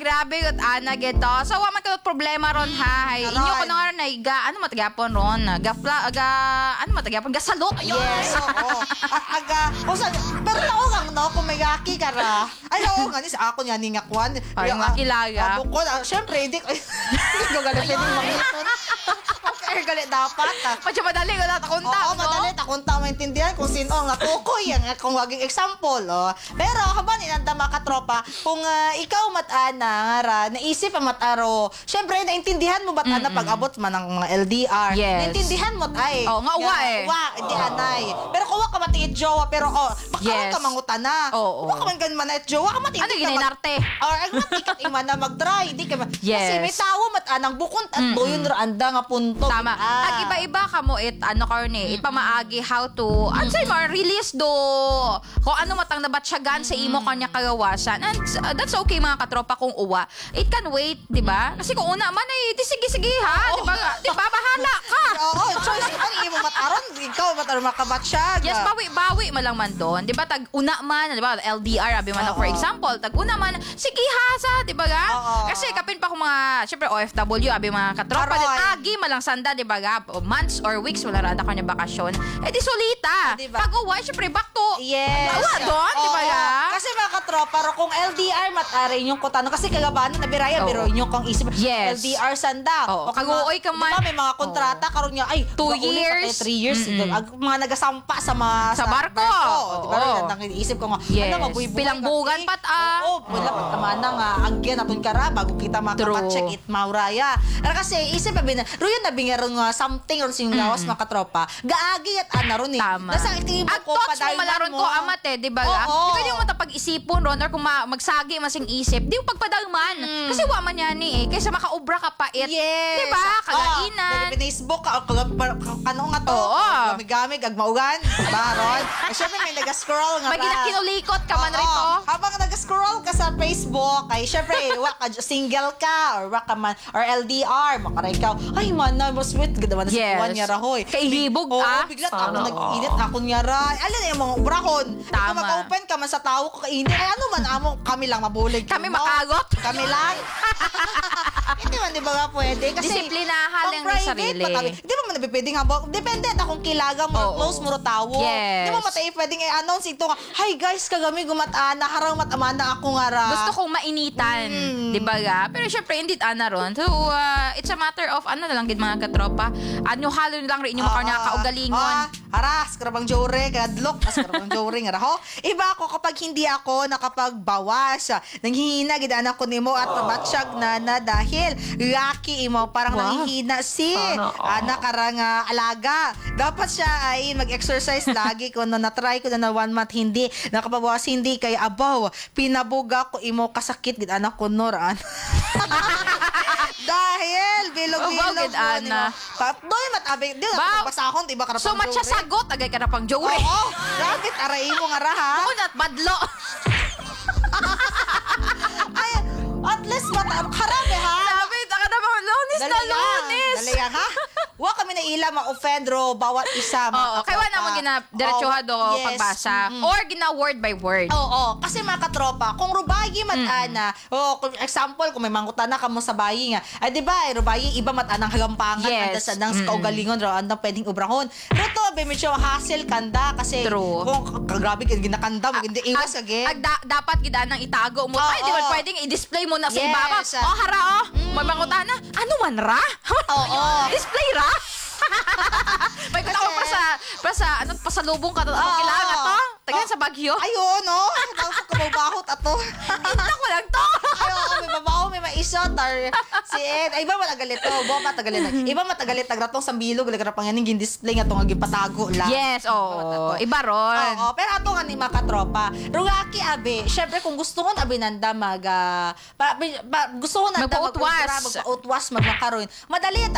grabe yun, ana, geto. So, wa man ka problema ron, ha? Ay, inyo ko nga ron, ano matagapon ron? Ano matagapon? Gasalok. Yes, oo. Pero naungang, no, kung may yaki ka ra. Ay, naungang, sa ako niya, ningakwan. Ay, mga kilaga. Bukod, syempre, hindi ko galit din mangiton. Okay, galit dapat. Padya madali ko na takunta. Oo, madali. Takunta maintindihan kung sino ang natukoy. Yan, kung waging example. Oh. Pero, habang inanda mga katropa, kung ikaw matana, naisip ang mataro, syempre, naintindihan mo matana pag-abot man ng mga LDR. Yes. Naintindihan mo ay. Oo, nga uwa eh. Uwa, hindi anay. Pero kung waka matiit jowa, pero baka Yes. ka mangutana. Oo. Waka man ganun man jowa, ka matiit Ano gininarte? Or ang matikat iman na mag-try. Hindi ka Yes. Kasi may tao matanang bukon at doyon randa nga punto. Tama. Ag iba-iba ka mo karne, ipamaagi how to, say mo, release do, kung ano matang nabatsyagan sa imo kanya kagawasan. And that's okay mga katropa kung uwa. It can wait, di ba? Kasi kung una man ay, sige, ha? Di ba? Di ba? Bahala ka! Oo, choice. Ang imo mataron, ikaw mataron makabatsyag. Yes, bawi man lang man doon. Di ba? Tag-una man, di ba? LDR, abi man lang, for example. Tag-una man, sige ha, di ba ga? Kasi kapin pa kung mga, syempre OFW, abi mga katropa, agi man lang sanda, di ba ga? Months or weeks, wala rada ka niya bakasyon. Eh di solita. Diba? Pag uwa, syempre, back to, Yes. uwa doon, di ba ga? Kasi mga katropa, kung LDR matari yung kutano, kasi kagabanan na biraya, biro inyo kang isip. Yes. LDR sanda. Oo. Kaguoy ka man. Diba may mga kontrata, karon nga, ay, 2 years. 3 years. Mga nagasampa sa barko. Diba? Oo. Nang iniisip ko nga, Yes. mabuhay-buhay Pilang nga, bugan eh. pat, Oo, wala pa tama na nga, agyan atong kara, bago kita makapacheck it, mauraya. Kasi, isip pa bin, ruyan na bingarong something or sing lawas, mga katropa, gaagi at ana ron eh. Tama. Nasa itibo At ko, thoughts mo malaron ko amat di ba ga? Oo. Di pwede mo matapag-isipon ron or kung magsagi masing isip, di mo pagpadagman. Kasi wa man yan eh. Kaysa makaobra ka pa it. Yes. Di ba? Kagainan. Facebook, kanong nga to? Oo. Gamig-gamig, agmaugan. Diba, Ron? Siyempre, may nag-scroll nga May ginakinulikot ka man rito. Habang nag-scroll ka sa Facebook, ay syempre, single ka, or waka man, or LDR, makaray ka, ay man, na, mas sweet, ganda man na Yes. si Juan niya rahoy. Kaihibog, Oo, biglat ako nag-init, ako niya ra. Alin yung mga ubrahon. Tama. Kung mag-open ka man sa tao ko kainit, ay ano man, kami lang mabulig. Kami mo. makagot. Kami lang. Hindi man, di ba nga pwede? Kasi, Disiplinahan lang ng private, sarili. Di ba man nabipwedeng habang, depende na kung kilaga mo, Oo. close mo ro tawo. Yes. Di ba matay pwedeng i-announce ito nga, hi guys, kagami gumatana, harang matamana ako nga ra. Gusto kong mainitan, di ba ga? Pero syempre, hindi ana ron. So, it's a matter of, ano na lang, gid mga katropa. Ano, halo lang rin yung mga kaugalingon. Haras, karabang jore, kadlok, karabang jore nga ra ho. Iba ako kapag hindi ako nakapagbawas. Nanghihina, gidaan ako nimo at mabatsyag na dahil lucky imo, parang nanghihina si anak karang alaga. Dapat siya ay mag-exercise lagi ko na-try ko na 1 month hindi nakabawas hindi kay abaw pinabuga ko imo kasakit gid anak ko noran. Dahil bilog-bilog Gid ana. Doy matabi di Ba- na basahon di ba karapang So, matcha sagot, agay ka na pang joke. Oo, grabe aray mo nga ra ha. Bukod at badlo. Ay, at least harabe ha. Sabi, taka na mga lunis na lunis. Dali ha. Wa kami na ila ma-offend ro bawat isa. Oo, kaya wala naman gina-diretsuha do pagbasa. Or gina-word by word. Oo, kasi mga katropa, kung rubayi matana, kung example, kung may mangutana ka mo sa bayi nga, ay di ba, rubayi, iba matanang hagampangan, Yes. anda sa nang kaugalingon, anda pwedeng ubrahon. Pero to, be, medyo hassle kanda, kasi True. kung grabe ka, ginakanda mo, hindi iwas again. Dapat gidaan ng itago mo. Ay, di ba pwedeng i-display mo na sa Yes. ibabaw. Oh, hara, may mangutana. Ano man ra? Oo. Display ra? May kuta ko pa sa pasalubong ka to. Ano Oo. kailangan to? Tagan sa Baguio. Ayun, no? Tapos kumabahot ato. Hinta ko lang to. May babaw, may maisot, or si Ed. Ay, iba matagalit to. Bo, matagalit. Iba matagalit. Nagratong sa bilog, nagrapang yan yung display nga itong patago lang. Yes, oh. Iba ron. Oo, pero ato nga ni mga katropa. Rugaki, abe, syempre kung gusto ko abe nanda gusto ko nanda Magpautwas. magpautwas, magmakaroon. Madali